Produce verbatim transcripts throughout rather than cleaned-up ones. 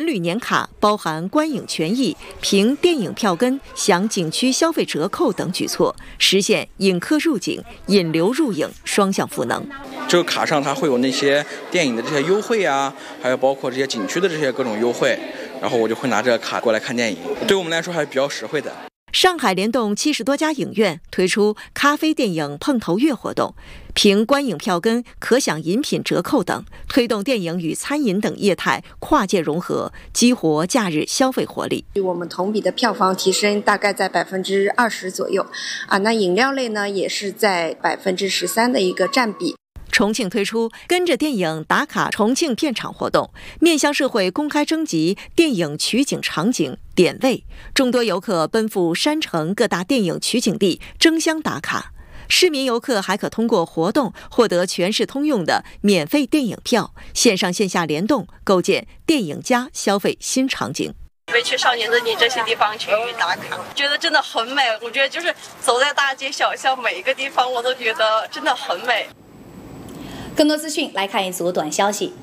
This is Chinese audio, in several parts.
旅年卡包含观影权益、凭电影票根享景区消费折扣等举措，实现引客入境、引流入影双向赋能。 这个卡上它会有那些电影的这些优惠啊，还有包括这些景区的这些各种优惠，然后我就会拿这个卡过来看电影，对我们来说还是比较实惠的。 上海联动七十多家影院推出咖啡电影碰头月活动，凭观影票根可享饮品折扣等，推动电影与餐饮等业态跨界融合，激活假日消费活力。 我们同比的票房提升大概在百分之二十左右啊，那饮料类呢也是在百分之十三的一个占比。 重庆推出跟着电影打卡重庆片场活动，面向社会公开征集电影取景场景点位，众多游客奔赴山城各大电影取景地争相打卡。市民游客还可通过活动获得全市通用的免费电影票，线上线下联动，构建电影加消费新场景。 会去少年的你这些地方去打卡，觉得真的很美。我觉得就是走在大街小巷，每一个地方我都觉得真的很美。 更多资讯来看一组短消息。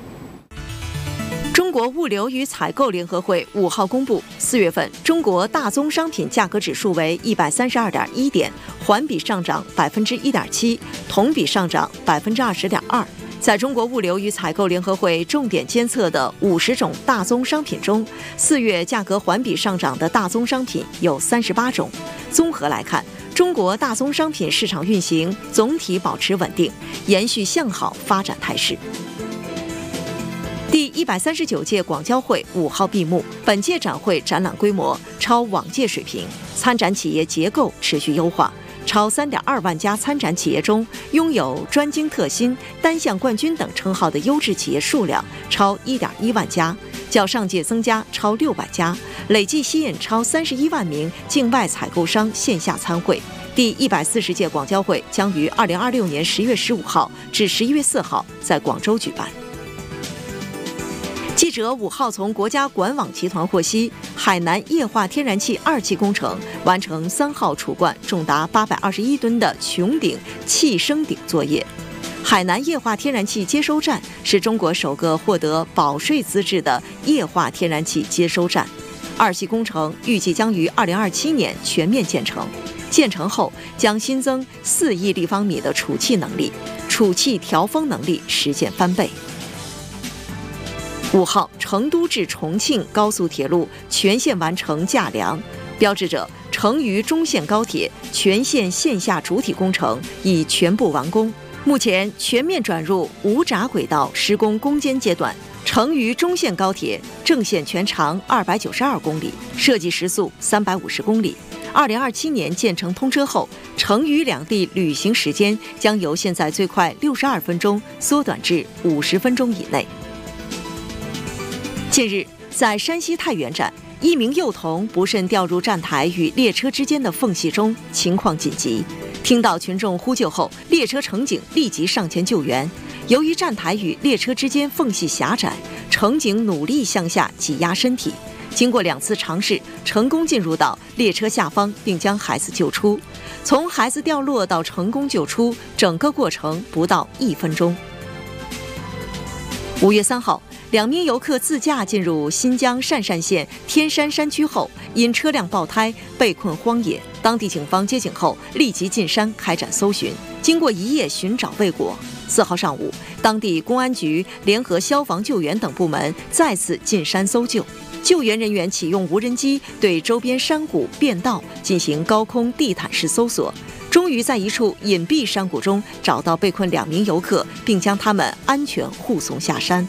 中国物流与采购联合会五号公布，四月份中国大宗商品价格指数为一百三十二点一点，环比上涨百分之一点七，同比上涨百分之二十点二。在中国物流与采购联合会重点监测的五十种大宗商品中，四月价格环比上涨的大宗商品有三十八种。综合来看，中国大宗商品市场运行总体保持稳定，延续向好发展态势。第一百三十九届广交会五号闭幕，本届展会展览规模超往届水平，参展企业结构持续优化。超三点二万家参展企业中，拥有专精特新、单项冠军等称号的优质企业数量超一点一万家，较上届增加超六百家，累计吸引超三十一万名境外采购商线下参会。第一百四十届广交会将于二零二六年十月十五号至十一月四号在广州举办。记者五号从国家管网集团获悉，海南液化天然气二期工程完成三号储罐重达八百二十一吨的穹顶气升顶作业。海南液化天然气接收站是中国首个获得保税资质的液化天然气接收站。二期工程预计将于二零二七年全面建成。建成后将新增四亿立方米的储气能力，储气调峰能力实现翻倍。五号，成都至重庆高速铁路全线完成架梁，标志着成渝中线高铁全线线下主体工程已全部完工。目前全面转入无闸轨道施工攻坚阶段。成渝中线高铁正线全长二百九十二公里，设计时速三百五十公里。二零二七年建成通车后，成渝两地旅行时间将由现在最快六十二分钟缩短至五十分钟以内。近日，在山西太原站，一名幼童不慎掉入站台与列车之间的缝隙中，情况紧急。听到群众呼救后，列车乘警立即上前救援。由于站台与列车之间缝隙狭窄，乘警努力向下挤压身体，经过两次尝试，成功进入到列车下方，并将孩子救出。从孩子掉落到成功救出，整个过程不到一分钟。五月三号，两名游客自驾进入新疆鄯善县天山山区后，因车辆爆胎被困荒野。当地警方接警后，立即进山开展搜寻。经过一夜寻找未果，四号上午，当地公安局联合消防救援等部门再次进山搜救。救援人员启用无人机对周边山谷、便道进行高空地毯式搜索，终于在一处隐蔽山谷中找到被困两名游客，并将他们安全护送下山。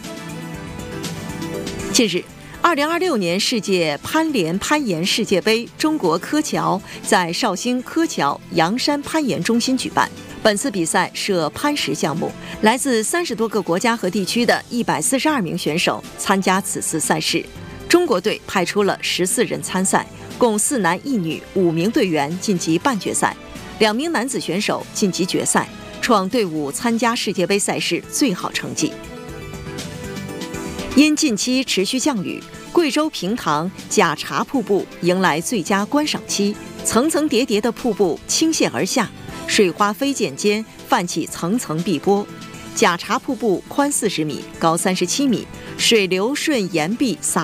近日，二零二六年世界攀联攀岩世界杯中国科桥在绍兴科桥阳山攀岩中心举办。本次比赛设攀石项目，来自三十多个国家和地区的一百四十二名选手参加此次赛事。中国队派出了十四人参赛，共四男一女五名队员晋级半决赛，两名男子选手晋级决赛，创队伍参加世界杯赛事最好成绩。因近期持续降雨，贵州平塘贾茶瀑布迎来最佳观赏期，层层叠叠的瀑布倾泻而下，水花飞溅间泛起层层碧波。贾茶瀑布宽四十米，高三十七米，水流顺岩壁洒